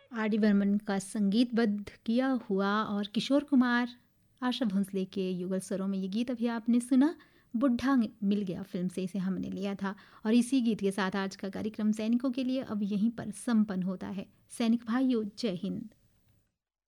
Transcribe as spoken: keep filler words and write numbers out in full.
R D Burman का संगीतबद्ध किया हुआ और किशोर कुमार, आशा भोंसले के युगल स्वरों में ये गीत अभी आपने सुना। बुढ़ा मिल गया फिल्म से इसे हमने लिया था। और इसी गीत के साथ आज का कार्यक्रम सैनिकों के लिए अब यहीं पर संपन्न होता है। सैनिक भाइयों, जय हिंद।